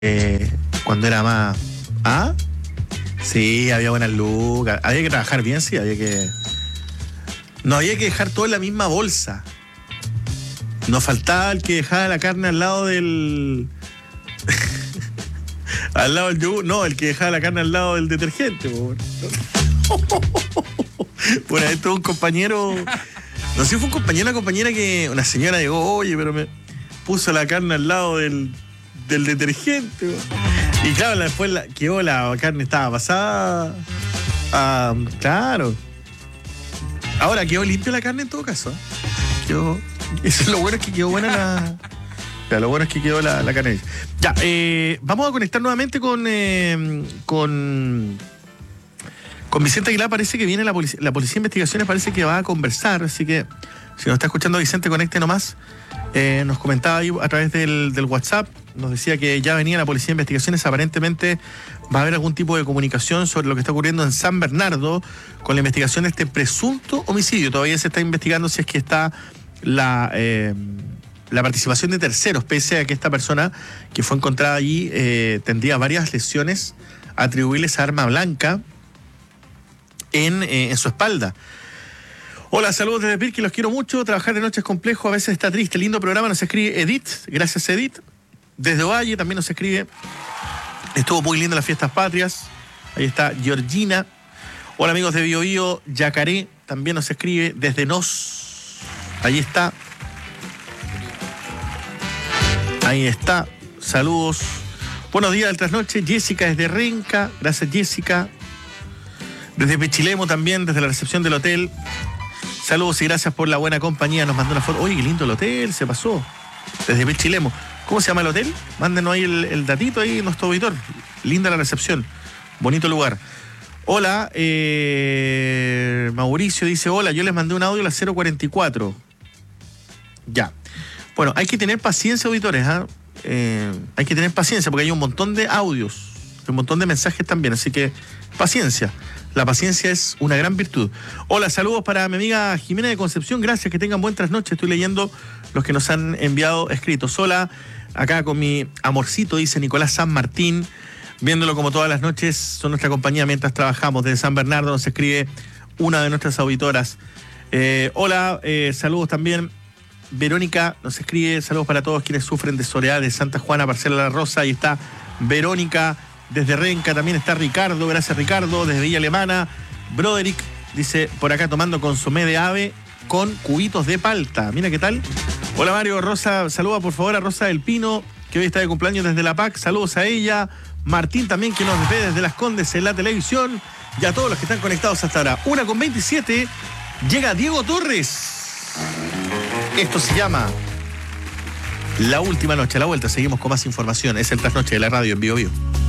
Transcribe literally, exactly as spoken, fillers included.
eh, cuando era más... ¿Ah? Sí, había buenas lucas. Había que trabajar bien, sí, había que... No había que dejar todo en la misma bolsa. No faltaba el que dejaba la carne al lado del... al lado del yogur. No, el que dejaba la carne al lado del detergente. Por, por ahí tuvo un compañero... No sé si fue un compañero o una compañera que... Una señora llegó, oye, pero me puso la carne al lado del, del detergente. Por. Y claro, después la, quedó la carne, estaba pasada. Ah, claro. Ahora quedó limpia la carne en todo caso. Quedó, eso, lo bueno es que quedó buena la. Ya, lo bueno es que quedó la, la carne. Ya, eh, vamos a conectar nuevamente con. Eh, con. Con Vicente Aguilar. Parece que viene la policía, la policía de investigaciones, parece que va a conversar. Así que, si nos está escuchando Vicente, conecte nomás. Eh, nos comentaba ahí a través del, del WhatsApp, nos decía que ya venía la Policía de Investigaciones, aparentemente va a haber algún tipo de comunicación sobre lo que está ocurriendo en San Bernardo con la investigación de este presunto homicidio. Todavía se está investigando si es que está la, eh, la participación de terceros, pese a que esta persona que fue encontrada allí eh, tendría varias lesiones atribuibles a arma blanca en, eh, en su espalda. Hola, saludos desde Pirque, los quiero mucho. Trabajar de noche es complejo, a veces está triste. Lindo programa, nos escribe Edith. Gracias, Edith. Desde Ovalle también nos escribe. Estuvo muy linda las fiestas patrias. Ahí está Georgina. Hola, amigos de Bio Bio. Yacaré también nos escribe desde Nos. Ahí está. Ahí está. Saludos. Buenos días del trasnoche. Jessica desde Renca. Gracias, Jessica. Desde Pichilemu también, desde la recepción del hotel. Saludos y gracias por la buena compañía. Nos mandó una foto. Oye, qué lindo el hotel, se pasó. Desde Pichilemu. ¿Cómo se llama el hotel? Mándenos ahí el, el datito ahí en nuestro auditor. Linda la recepción. Bonito lugar. Hola, eh, Mauricio dice, hola, yo les mandé un audio a las cero cuarenta y cuatro. Ya. Bueno, hay que tener paciencia, auditores. ¿eh? Eh, hay que tener paciencia porque hay un montón de audios, un montón de mensajes también. Así que paciencia. La paciencia es una gran virtud. Hola, saludos para mi amiga Jimena de Concepción. Gracias, que tengan buenas noches. Estoy leyendo los que nos han enviado escritos. Hola, acá con mi amorcito, dice Nicolás San Martín. Viéndolo como todas las noches, son nuestra compañía mientras trabajamos. Desde San Bernardo nos escribe una de nuestras auditoras. Eh, hola, eh, saludos también. Verónica nos escribe, saludos para todos quienes sufren de soledad de Santa Juana, Parcela La Rosa. Ahí está Verónica. Desde Renca también está Ricardo, gracias Ricardo. Desde Villa Alemana, Broderick dice, por acá tomando consomé de ave con cubitos de palta. Mira qué tal. Hola Mario, Rosa, saluda por favor a Rosa del Pino, que hoy está de cumpleaños desde la P A C. Saludos a ella. Martín también, que nos ve desde Las Condes en la televisión. Y a todos los que están conectados hasta ahora. una con veintisiete, llega Diego Torres. Esto se llama La Última Noche. A la vuelta seguimos con más información. Es el trasnoche de la radio en Bio Bio.